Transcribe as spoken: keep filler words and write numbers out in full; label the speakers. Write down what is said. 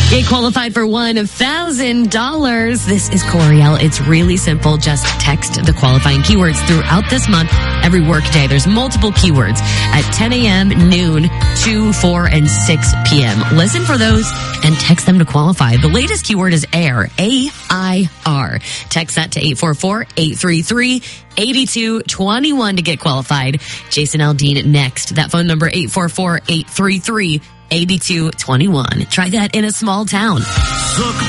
Speaker 1: Get qualified for one thousand dollars. This is Coriel. It's really simple. Just text the qualifying keywords throughout this month. Every workday, there's multiple keywords at ten a.m., noon, two, four, and six p.m. Listen for those and text them to qualify. The latest keyword is AIR, A I R. Text that to eight four four, eight three three, eight two two one to get qualified. Jason Aldean next. That phone number, eight four four, eight three three, eight two two one. Try that in a small town.